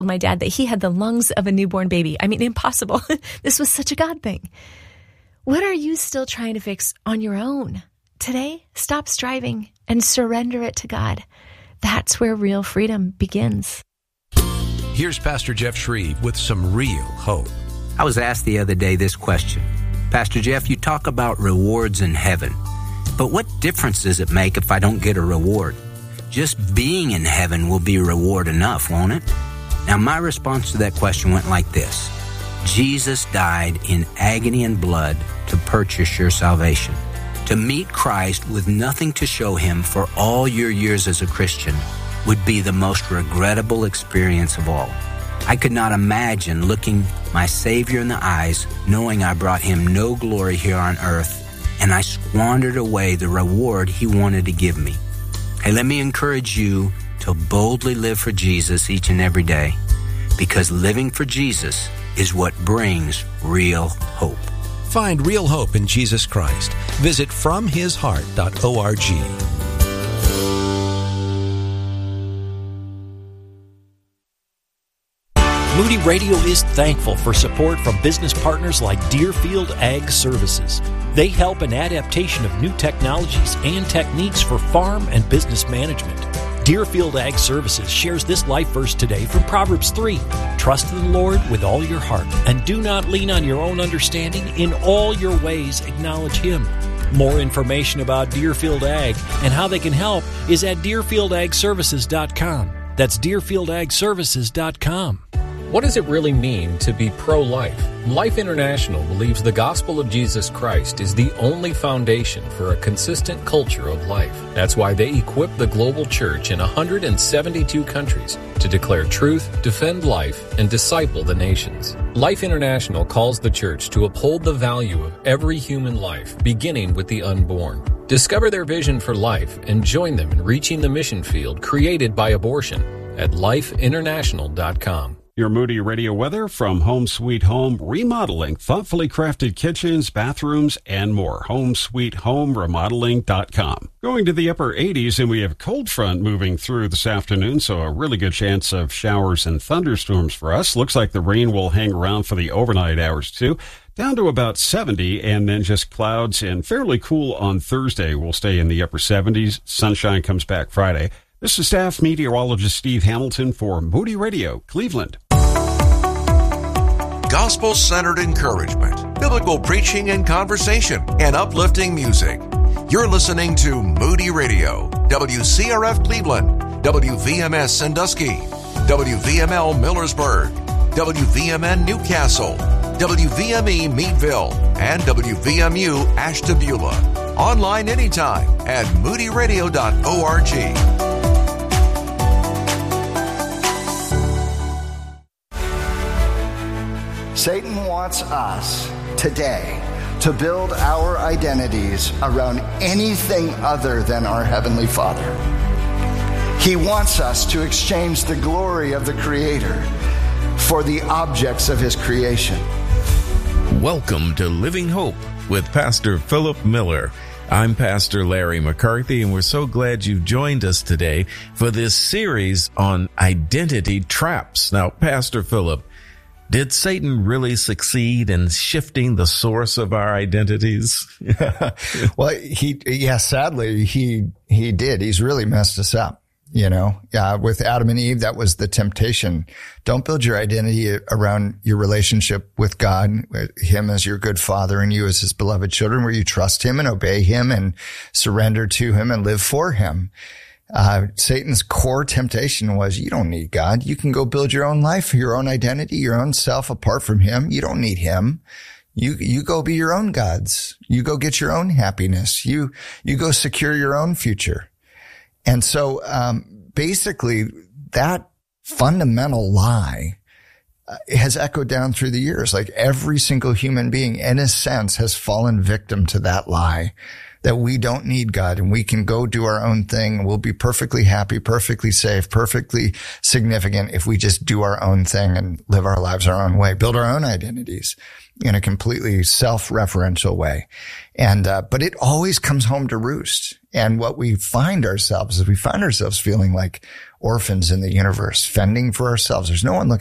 my dad that he had the lungs of a newborn baby. I mean, impossible. This was such a God thing. What are you still trying to fix on your own? Today, stop striving and surrender it to God. That's where real freedom begins. Here's Pastor Jeff Shreve with some real hope. I was asked the other day this question. Pastor Jeff, you talk about rewards in heaven, but what difference does it make if I don't get a reward? Just being in heaven will be reward enough, won't it? Now, my response to that question went like this. Jesus died in agony and blood to purchase your salvation. To meet Christ with nothing to show him for all your years as a Christian would be the most regrettable experience of all. I could not imagine looking my Savior in the eyes, knowing I brought him no glory here on earth, and I squandered away the reward he wanted to give me. Hey, let me encourage you to boldly live for Jesus each and every day, because living for Jesus is what brings real hope. Find real hope in Jesus Christ. Visit FromHisHeart.org. Moody Radio is thankful for support from business partners like Deerfield Ag Services. They help in adaptation of new technologies and techniques for farm and business management. Deerfield Ag Services shares this life verse today from Proverbs 3. Trust in the Lord with all your heart, and do not lean on your own understanding. In all your ways acknowledge Him. More information about Deerfield Ag and how they can help is at DeerfieldAgServices.com. That's DeerfieldAgServices.com. What does it really mean to be pro-life? Life International believes the gospel of Jesus Christ is the only foundation for a consistent culture of life. That's why they equip the global church in 172 countries to declare truth, defend life, and disciple the nations. Life International calls the church to uphold the value of every human life, beginning with the unborn. Discover their vision for life and join them in reaching the mission field created by abortion at lifeinternational.com. Your Moody Radio weather from Home Sweet Home Remodeling. Thoughtfully crafted kitchens, bathrooms, and more. HomeSweetHomeRemodeling.com. Going to the upper 80s, and we have a cold front moving through this afternoon, so a really good chance of showers and thunderstorms for us. Looks like the rain will hang around for the overnight hours, too. Down to about 70, and then just clouds and fairly cool on Thursday. We'll stay in the upper 70s. Sunshine comes back Friday. This is staff meteorologist Steve Hamilton for Moody Radio, Cleveland. Gospel-centered encouragement, biblical preaching and conversation, and uplifting music. You're listening to Moody Radio, WCRF Cleveland, WVMS Sandusky, WVML Millersburg, WVMN Newcastle, WVME Meadville, and WVMU Ashtabula. Online anytime at moodyradio.org. Satan wants us today to build our identities around anything other than our Heavenly Father. He wants us to exchange the glory of the Creator for the objects of His creation. Welcome to Living Hope with Pastor Philip Miller. I'm Pastor Larry McCarthy, and we're so glad you've joined us today for this series on identity traps. Now, Pastor Philip, did Satan really succeed in shifting the source of our identities? Well, sadly, he did. He's really messed us up. With Adam and Eve, that was the temptation. Don't build your identity around your relationship with God, Him as your good Father and you as His beloved children, where you trust Him and obey Him and surrender to Him and live for Him. Satan's core temptation was, you don't need God. You can go build your own life, your own identity, your own self apart from Him. You don't need Him. You go be your own gods. You go get your own happiness. You go secure your own future. And so, basically that fundamental lie has echoed down through the years. Like every single human being, in a sense, has fallen victim to that lie. that we don't need God and we can go do our own thing and we'll be perfectly happy, perfectly safe, perfectly significant if we just do our own thing and live our lives our own way, build our own identities in a completely self-referential way. And, but it always comes home to roost. And what we find ourselves is we find ourselves feeling like orphans in the universe, fending for ourselves. There's no one looking